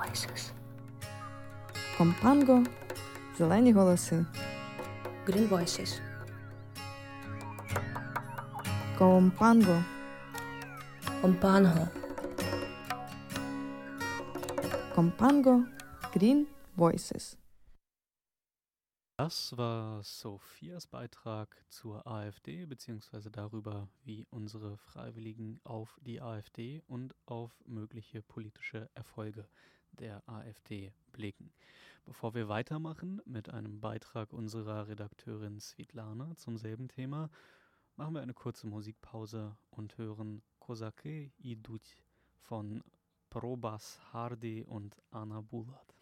Voices. Компанго, зелені голоси. Green Voices. Компанго, Compango. Компанго, Green Voices. Das war Sophias Beitrag zur AfD, beziehungsweise darüber, wie unsere Freiwilligen auf die AfD und auf mögliche politische Erfolge der AfD blicken. Bevor wir weitermachen mit einem Beitrag unserer Redakteurin Svitlana zum selben Thema, machen wir eine kurze Musikpause und hören Kozake Idut von Probas Hardy und Anna Bulat.